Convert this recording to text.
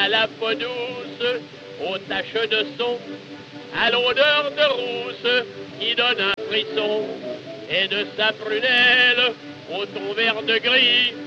à la peau douce, aux taches de son, à l'odeur de rousse qui donne un frisson, et de sa prunelle au ton vert de gris,